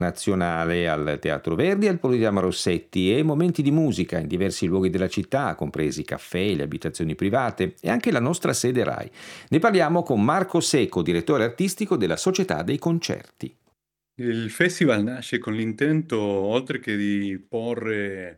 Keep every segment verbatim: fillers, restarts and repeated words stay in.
nazionale al Teatro Verdi e al Politeama Rossetti e momenti di musica in diversi luoghi della città, compresi i caffè, le abitazioni private e anche la nostra sede RAI. Ne parliamo con Marco Seco, direttore artistico della Società dei Concerti. Il festival nasce con l'intento, oltre che di porre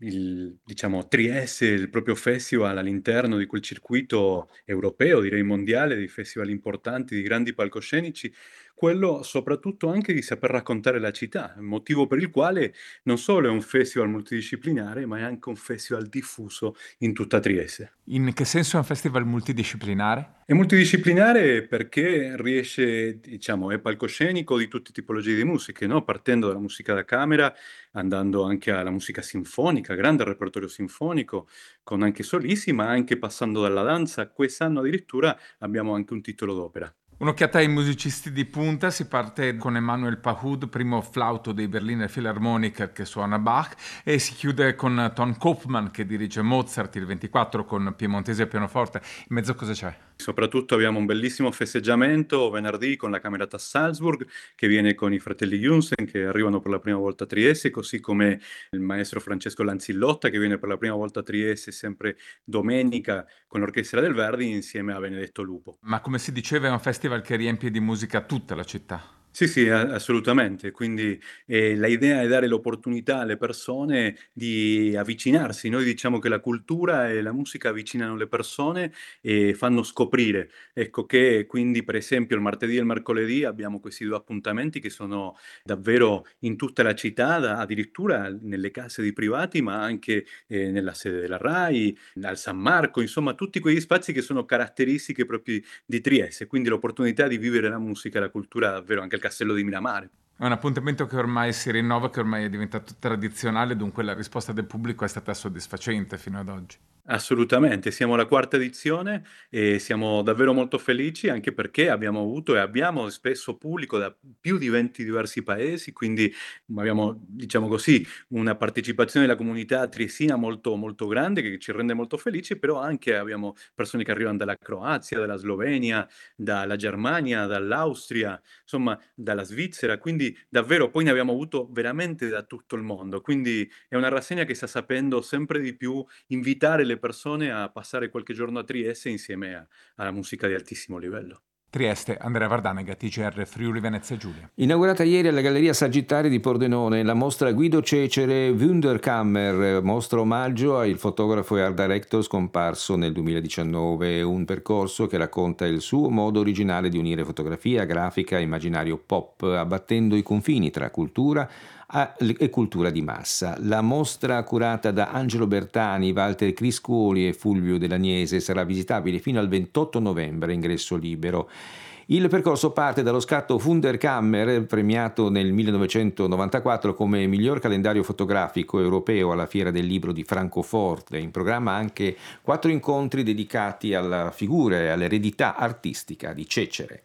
il diciamo Trieste, il proprio festival all'interno di quel circuito europeo, direi mondiale, di festival importanti, di grandi palcoscenici, quello soprattutto anche di saper raccontare la città, motivo per il quale non solo è un festival multidisciplinare, ma è anche un festival diffuso in tutta Trieste. In che senso è un festival multidisciplinare? È multidisciplinare perché riesce, diciamo, è palcoscenico di tutte tipologie di musiche, no? Partendo dalla musica da camera, andando anche alla musica sinfonica, grande repertorio sinfonico, con anche solisti, ma anche passando dalla danza. Quest'anno addirittura abbiamo anche un titolo d'opera. Un'occhiata ai musicisti di punta, si parte con Emmanuel Pahud, primo flauto dei Berliner Philharmoniker che suona Bach, e si chiude con Ton Koopman che dirige Mozart il ventiquattro con piemontese e pianoforte. In mezzo cosa c'è? Soprattutto abbiamo un bellissimo festeggiamento venerdì con la Camerata Salzburg che viene con i fratelli Junsen che arrivano per la prima volta a Trieste, così come il maestro Francesco Lanzillotta che viene per la prima volta a Trieste sempre domenica con l'Orchestra del Verdi insieme a Benedetto Lupo. Ma come si diceva è un festival che riempie di musica tutta la città. Sì, sì, a assolutamente. Quindi, ehm, la idea è dare l'opportunità alle persone di avvicinarsi. Noi diciamo che la cultura e la musica avvicinano le persone e fanno scoprire. Ecco che quindi, per esempio, il martedì e il mercoledì abbiamo questi due appuntamenti che sono davvero in tutta la città, da addirittura nelle case di privati, ma anche, ehm, nella sede della RAI, al San Marco, insomma tutti quegli spazi che sono caratteristiche propri di Trieste. Quindi l'opportunità di vivere la musica e la cultura davvero anche al Castello di Miramare. È un appuntamento che ormai si rinnova, che ormai è diventato tradizionale, dunque la risposta del pubblico è stata soddisfacente fino ad oggi. Assolutamente, siamo alla quarta edizione e siamo davvero molto felici anche perché abbiamo avuto e abbiamo spesso pubblico da più di venti diversi paesi, quindi abbiamo, diciamo così, una partecipazione della comunità triestina molto, molto grande che ci rende molto felici, però anche abbiamo persone che arrivano dalla Croazia, dalla Slovenia, dalla Germania, dall'Austria, insomma dalla Svizzera, quindi davvero poi ne abbiamo avuto veramente da tutto il mondo, quindi è una rassegna che sta sapendo sempre di più invitare le persone a passare qualche giorno a Trieste insieme a alla musica di altissimo livello. Trieste, Andrea Vardanega, T G R Friuli Venezia Giulia. Inaugurata ieri alla Galleria Sagittari di Pordenone la mostra Guido Cecere Wunderkammer, mostra omaggio al fotografo e art director scomparso nel duemiladiciannove, un percorso che racconta il suo modo originale di unire fotografia, grafica e immaginario pop, abbattendo i confini tra cultura e cultura di massa. La mostra, curata da Angelo Bertani, Walter Criscuoli e Fulvio Dell'Agnese, sarà visitabile fino al ventotto novembre, ingresso libero. Il percorso parte dallo scatto Wunderkammer, premiato nel millenovecentonovantaquattro come miglior calendario fotografico europeo alla Fiera del Libro di Francoforte. In programma anche quattro incontri dedicati alla figura e all'eredità artistica di Cecere.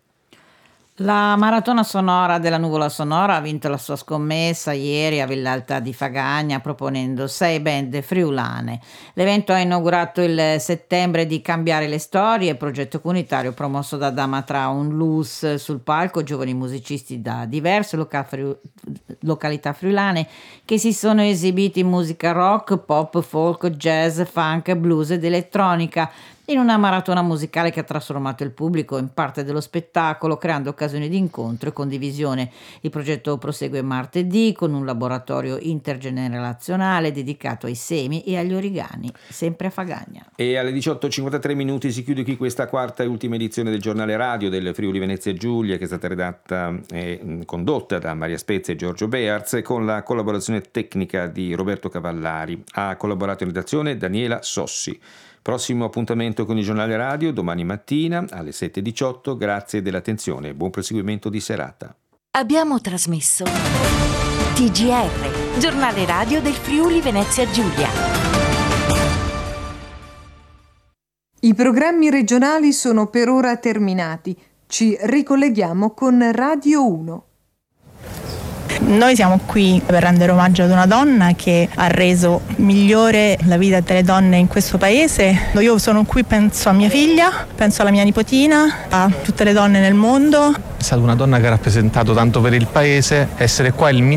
La maratona sonora della Nuvola Sonora ha vinto la sua scommessa ieri a Villalta di Fagagna proponendo sei band friulane. L'evento ha inaugurato il settembre di Cambiare le Storie, progetto comunitario promosso da Dama Traun Luz. Sul palco giovani musicisti da diverse loca- fri- località friulane che si sono esibiti in musica rock, pop, folk, jazz, funk, blues ed elettronica, in una maratona musicale che ha trasformato il pubblico in parte dello spettacolo, creando occasioni di incontro e condivisione. Il progetto prosegue martedì con un laboratorio intergenerazionale dedicato ai semi e agli origami, sempre a Fagagna. E alle diciotto e cinquantatré minuti si chiude qui questa quarta e ultima edizione del giornale radio del Friuli Venezia Giulia, che è stata redatta e condotta da Maria Spezia e Giorgio Bearz, con la collaborazione tecnica di Roberto Cavallari. Ha collaborato in redazione Daniela Sossi. Prossimo appuntamento con il giornale radio domani mattina alle sette e diciotto. Grazie dell'attenzione e buon proseguimento di serata. Abbiamo trasmesso T G R, giornale radio del Friuli Venezia Giulia. I programmi regionali sono per ora terminati. Ci ricolleghiamo con Radio uno. Noi siamo qui per rendere omaggio ad una donna che ha reso migliore la vita delle donne in questo paese. Io sono qui, penso a mia figlia, penso alla mia nipotina, a tutte le donne nel mondo. È stata una donna che ha rappresentato tanto per il paese. Essere qua il